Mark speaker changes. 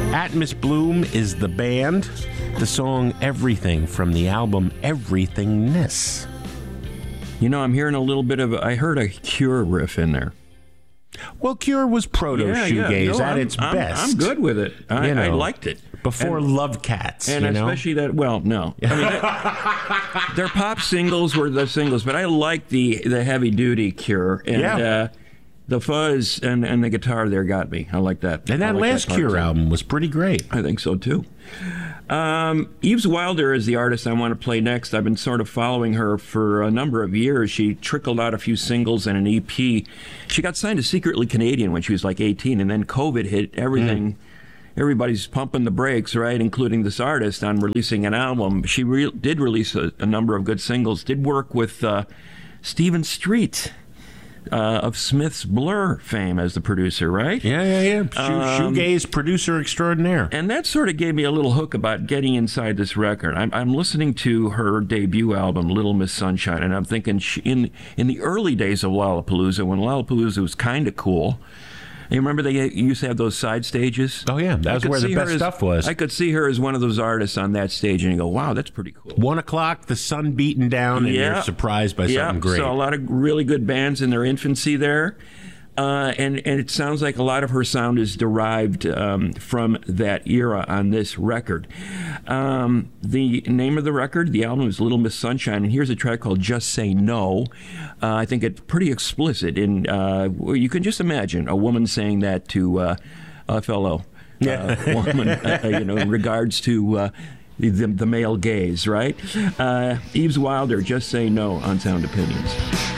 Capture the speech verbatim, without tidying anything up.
Speaker 1: Atmos Bloom is the band. The song Everything from the album Everythingness.
Speaker 2: You know, I'm hearing a little bit of, I heard a Cure riff in there.
Speaker 1: Well, Cure was proto-shoegaze
Speaker 2: yeah, yeah. No,
Speaker 1: at
Speaker 2: I'm,
Speaker 1: its
Speaker 2: I'm,
Speaker 1: best.
Speaker 2: I'm good with it. I,
Speaker 1: you know,
Speaker 2: I liked it.
Speaker 1: Before
Speaker 2: and,
Speaker 1: Love Cats,
Speaker 2: and
Speaker 1: you know?
Speaker 2: especially that, well, no. I mean, that, their pop singles were the singles, but I like the, the heavy-duty Cure. And,
Speaker 1: yeah.
Speaker 2: Uh, the fuzz and, and the guitar there got me. I like that.
Speaker 1: And that
Speaker 2: like
Speaker 1: last
Speaker 2: that
Speaker 1: Cure
Speaker 2: too.
Speaker 1: album was pretty great.
Speaker 2: I think so, too. Um, Eves Wilder is the artist I want to play next. I've been sort of following her for a number of years. She trickled out a few singles and an E P. She got signed to Secretly Canadian when she was like eighteen, and then COVID hit. Everything, mm. everybody's pumping the brakes, right, including this artist, on releasing an album. She re- did release a, a number of good singles, did work with uh, Stephen Street. Uh, of Smith's Blur fame as the producer, right?
Speaker 1: Yeah, yeah, yeah. Shoe,
Speaker 2: Um,
Speaker 1: shoegaze producer extraordinaire.
Speaker 2: And that sort of gave me a little hook about getting inside this record. I'm, I'm listening to her debut album, Little Miss Sunshine, and I'm thinking she, in in the early days of Lollapalooza, when Lollapalooza was kind of cool. You remember they used to have those side stages?
Speaker 1: Oh, yeah. That was where the best
Speaker 2: as,
Speaker 1: stuff was.
Speaker 2: I could see her as one of those artists on that stage, and you go, wow, that's pretty cool.
Speaker 1: One o'clock, the sun beating down, and
Speaker 2: yeah.
Speaker 1: you're surprised by
Speaker 2: yeah.
Speaker 1: something great.
Speaker 2: So a lot of really good bands in their infancy there. Uh, and, and it sounds like a lot of her sound is derived um, from that era on this record. Um, the name of the record, the album, is Little Miss Sunshine, and here's a track called Just Say No. Uh, I think it's pretty explicit. In uh, you can just imagine a woman saying that to uh, a fellow uh, woman, uh, you know, in regards to uh, the, the male gaze, right? Uh, Eves Wilder, Just Say No on Sound Opinions.